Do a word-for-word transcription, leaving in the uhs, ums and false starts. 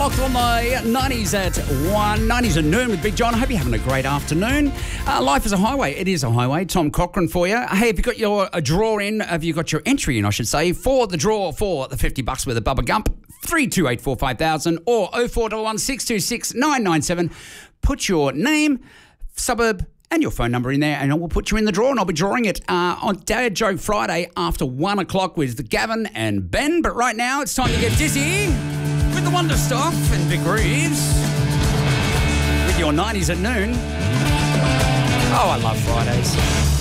locked on the nineties at one, nineties at noon with Big John. I hope you're having a great afternoon. Uh, life is a highway. It is a highway. Tom Cochran for you. Hey, have you got your a draw in? Have you got your entry in, I should say, for the draw for the fifty bucks with a Bubba Gump? three two eight four five thousand or oh four one one six two six nine nine seven. Put your name, suburb, and your phone number in there, and we'll put you in the draw, and I'll be drawing it uh, on Dad Joke Friday after one o'clock with Gavin and Ben. But right now, it's time to get dizzy with the Wonder Stuff and Vic Reeves with your nineties at noon. Oh, I love Fridays.